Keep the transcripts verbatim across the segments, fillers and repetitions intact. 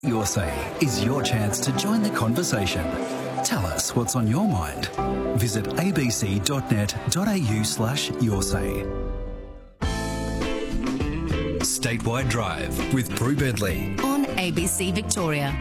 Your Say is your chance to join the conversation. Tell us what's on your mind. Visit abc.net.au slash your say. Statewide Drive with Prue Bedley on A B C Victoria.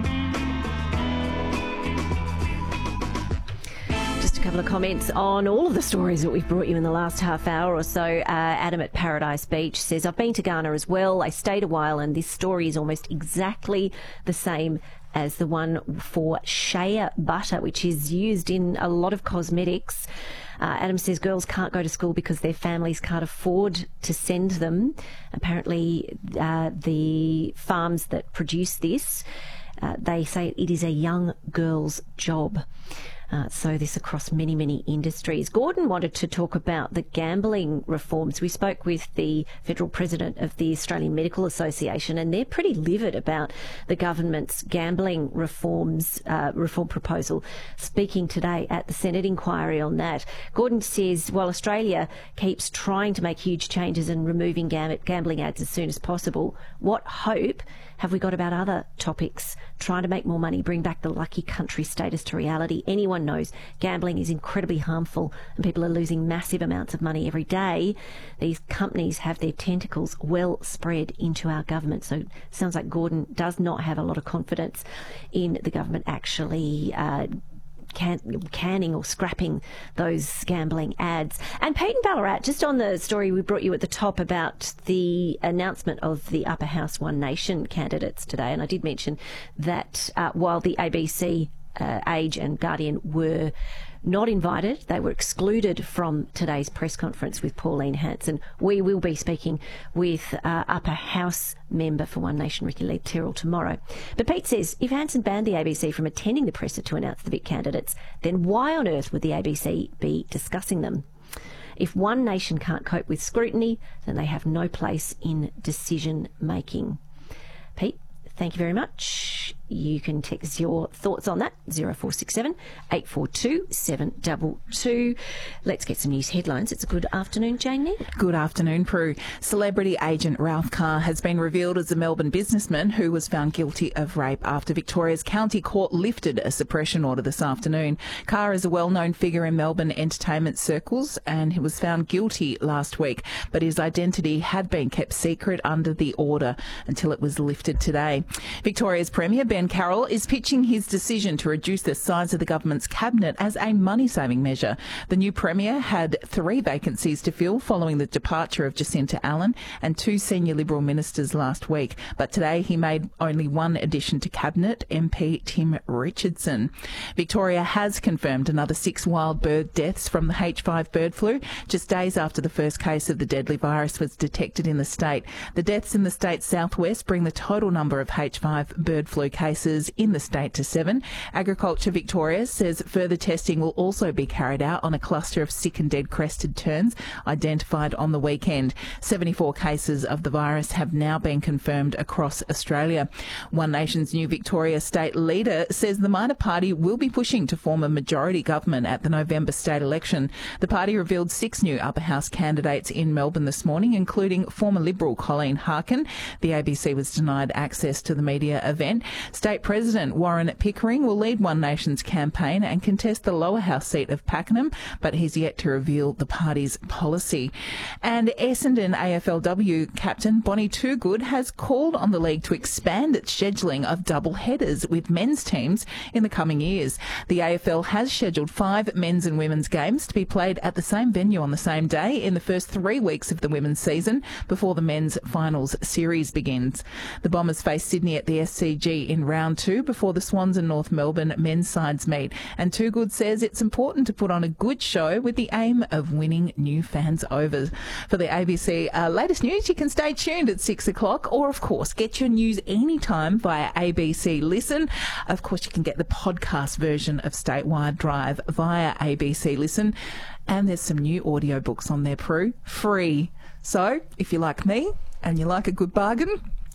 A couple of comments on all of the stories that we've brought you in the last half hour or so. Uh, Adam at Paradise Beach says, I've been to Ghana as well. I stayed a while and this story is almost exactly the same as the one for shea butter, which is used in a lot of cosmetics. Uh, Adam says girls can't go to school because their families can't afford to send them. Apparently, uh, the farms that produce this, uh, they say it is a young girl's job. Uh, so this across many, many industries. Gordon wanted to talk about the gambling reforms. We spoke with the federal president of the Australian Medical Association, and they're pretty livid about the government's gambling reforms, uh, reform proposal, speaking today at the Senate inquiry on that. Gordon says, while Australia keeps trying to make huge changes and removing gam- gambling ads as soon as possible, what hope have we got about other topics? Trying to make more money, bring back the lucky country status to reality. Anyone knows gambling is incredibly harmful and people are losing massive amounts of money every day. These companies have their tentacles well spread into our government. So it sounds like Gordon does not have a lot of confidence in the government actually uh, Can, canning or scrapping those gambling ads. And Pete and Ballarat, just on the story we brought you at the top about the announcement of the Upper House One Nation candidates today, and I did mention that uh, while the A B C, uh, Age and Guardian were not invited, they were excluded from today's press conference with Pauline Hanson. We will be speaking with uh, Upper House member for One Nation, Ricky Lee Tyrrell, tomorrow. But Pete says if Hanson banned the A B C from attending the presser to announce the Vic candidates, then why on earth would the A B C be discussing them? If One Nation can't cope with scrutiny, then they have no place in decision making. Pete, thank you very much. You can text your thoughts on that, zero four six seven, eight four two, seven two two. Let's get some news headlines. It's a good afternoon, Janie. Good afternoon, Prue. Celebrity agent Ralph Carr has been revealed as a Melbourne businessman who was found guilty of rape after Victoria's County Court lifted a suppression order this afternoon. Carr is a well-known figure in Melbourne entertainment circles and he was found guilty last week, but his identity had been kept secret under the order until it was lifted today. Victoria's Premier, Ben Carroll, is pitching his decision to reduce the size of the government's cabinet as a money-saving measure. The new Premier had three vacancies to fill following the departure of Jacinta Allen and two senior Liberal ministers last week. But today he made only one addition to cabinet, M P Tim Richardson. Victoria has confirmed another six wild bird deaths from the H five bird flu, just days after the first case of the deadly virus was detected in the state. The deaths in the state's southwest bring the total number of H five bird flu cases in the state to seven. Agriculture Victoria says further testing will also be carried out on a cluster of sick and dead crested terns identified on the weekend. seventy-four cases of the virus have now been confirmed across Australia. One Nation's new Victoria state leader says the minor party will be pushing to form a majority government at the November state election. The party revealed six new upper house candidates in Melbourne this morning, including former Liberal Colleen Harkin. The A B C was denied access to the media event. State President Warren Pickering will lead One Nation's campaign and contest the lower house seat of Pakenham, but he's yet to reveal the party's policy. And Essendon A F L W captain Bonnie Toogood has called on the league to expand its scheduling of double headers with men's teams in the coming years. The A F L has scheduled five men's and women's games to be played at the same venue on the same day in the first three weeks of the women's season before the men's finals series begins. The Bombers face Sydney at the S C G in round two before the Swans and North Melbourne men's sides meet. And Toogood says it's important to put on a good show with the aim of winning new fans over. For the A B C uh, latest news, you can stay tuned at six o'clock or, of course, get your news anytime via A B C Listen. Of course, you can get the podcast version of Statewide Drive via A B C Listen. And there's some new audiobooks on there, Prue, free. So if you like me and you like a good bargain,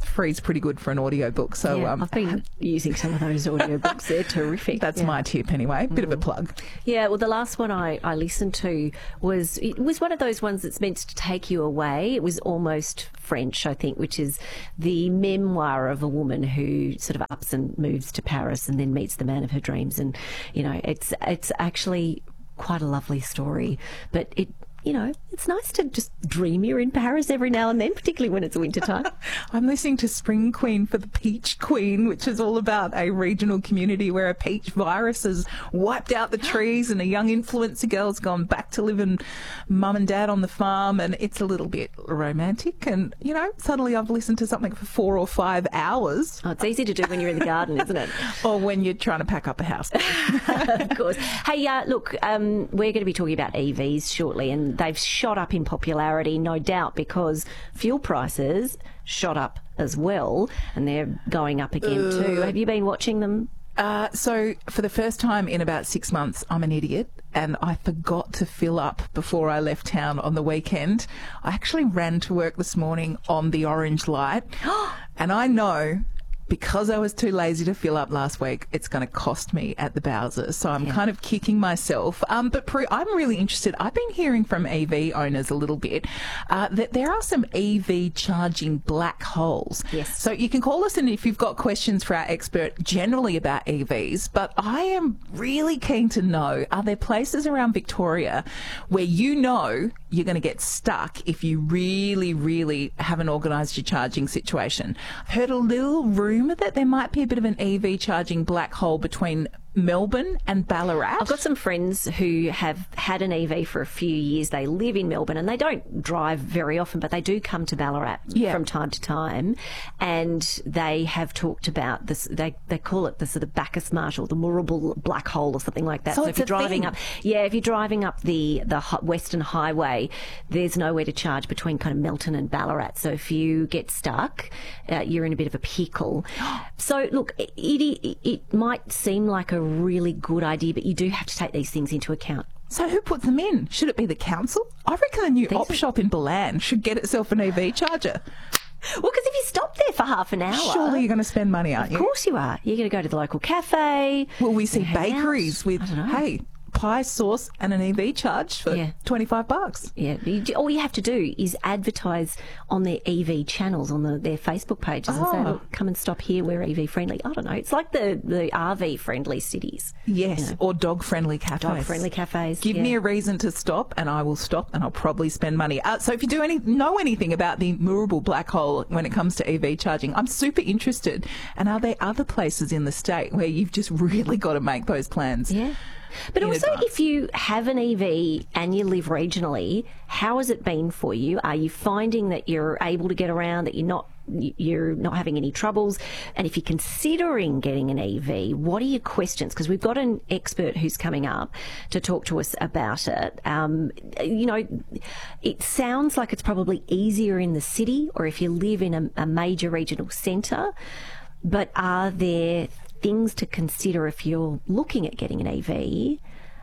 Free's pretty good for an audiobook. So Yeah, um, I've been using some of those audiobooks. They're terrific. that's Yeah. my tip anyway. Bit of a plug. Yeah, well, the last one I, I listened to was it was one of those ones that's meant to take you away. It was almost French, I think, which is the memoir of a woman who sort of ups and moves to Paris and then meets the man of her dreams. And, you know, it's it's actually quite a lovely story, but it you know, it's nice to just dream you're in Paris every now and then, particularly when it's winter time. I'm listening to Spring Queen for the Peach Queen, which is all about a regional community where a peach virus has wiped out the trees and a young influencer girl's gone back to living mum and dad on the farm, and it's a little bit romantic. And, you know, suddenly I've listened to something for four or five hours. Oh, it's easy to do when you're in the garden, isn't it? Or when you're trying to pack up a house. Of course. Hey, uh, look, um, we're going to be talking about E Vs shortly, and they've shot up in popularity, no doubt, because fuel prices shot up as well, and they're going up again uh, too. Have you been watching them? Uh, so for the first time in about six months, I'm an idiot, and I forgot to fill up before I left town on the weekend. I actually ran to work this morning on the orange light, and I know, because I was too lazy to fill up last week, it's going to cost me at the Bowser. So I'm yeah. kind of kicking myself. Um, but Prue, I'm really interested. I've been hearing from E V owners a little bit uh, that there are some E V charging black holes. Yes. So you can call us in if you've got questions for our expert generally about E Vs. But I am really keen to know, are there places around Victoria where you know you're going to get stuck if you really, really haven't organised your charging situation? I've heard a little rumour that there might be a bit of an E V charging black hole between Melbourne and Ballarat. I've got some friends who have had an E V for a few years. They live in Melbourne and they don't drive very often, but they do come to Ballarat yeah. from time to time. And they have talked about this, they, they call it the sort of Bacchus Marshall, the Moorabool black hole or something like that. So, so it's if you're a driving thing. up, yeah, if you're driving up the, the Western Highway, there's nowhere to charge between kind of Melton and Ballarat. So if you get stuck, uh, you're in a bit of a pickle. So look, it, it, it might seem like a really good idea, but you do have to take these things into account. So who puts them in? Should it be the council? I reckon the new These op are... shop in Balan should get itself an E V charger. Well, because if you stop there for half an hour... Surely you're going to spend money, aren't you? Of course you are. You're going to go to the local cafe. Will we see bakeries with, hey, pie sauce and an E V charge for yeah. twenty-five bucks? Yeah. You, all you have to do is advertise on their E V channels, on the, their Facebook pages, oh. and say, look, come and stop here, we're E V friendly. I don't know. It's like the, the R V friendly cities. Yes, you know. Or dog friendly cafes. Dog friendly cafes. Give yeah. me a reason to stop and I will stop, and I'll probably spend money. Uh, so if you do any know anything about the Moorabool black hole when it comes to E V charging, I'm super interested. And are there other places in the state where you've just really got to make those plans? Yeah. But also, advance. if you have an E V and you live regionally, how has it been for you? Are you finding that you're able to get around, that you're not you're not having any troubles? And if you're considering getting an E V, what are your questions? Because we've got an expert who's coming up to talk to us about it. Um, you know, it sounds like it's probably easier in the city or if you live in a, a major regional centre, but are there things to consider if you're looking at getting an E V,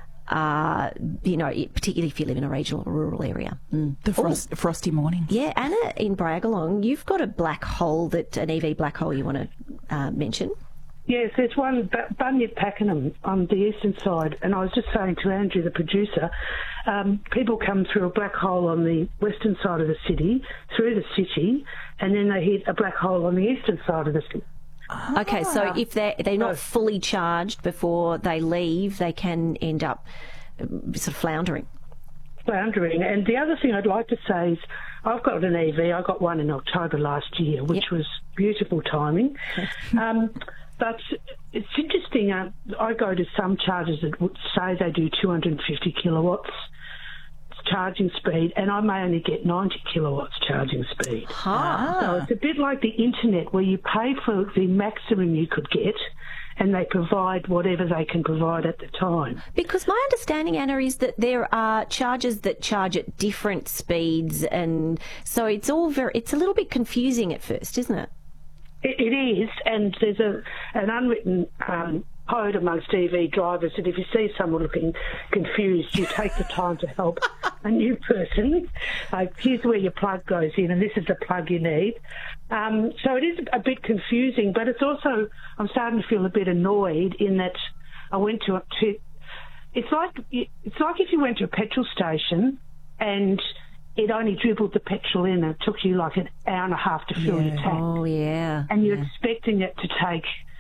uh, you know, particularly if you live in a regional or rural area. Mm. The frost, frosty mornings. Yeah, Anna in Bragalong, you've got a black hole, that an E V black hole you want to uh, mention. Yes, there's one, Bunyip Pakenham on the eastern side, and I was just saying to Andrew, the producer, um, people come through a black hole on the western side of the city, through the city, and then they hit a black hole on the eastern side of the city. Okay, so if they're, they're not fully charged before they leave, they can end up sort of floundering. Floundering. And the other thing I'd like to say is I've got an E V. I got one in October last year, which yep. was beautiful timing. um, but it's interesting. Uh, I go to some chargers that would say they do two hundred fifty kilowatts charging speed, and I may only get ninety kilowatts charging speed. Huh. So it's a bit like the internet, where you pay for the maximum you could get and they provide whatever they can provide at the time. Because my understanding, Anna, is that there are chargers that charge at different speeds, and so it's all very, it's a little bit confusing at first, isn't it? It, it is, and there's a an unwritten um, code amongst E V drivers that if you see someone looking confused, you take the time to help a new person. Uh, here's where your plug goes in, and this is the plug you need. Um, so it is a bit confusing, but it's also, I'm starting to feel a bit annoyed in that I went to, to it's like it's like if you went to a petrol station and it only dribbled the petrol in and it took you like an hour and a half to fill Yeah. your tank. Oh, yeah. And you're yeah. expecting it to take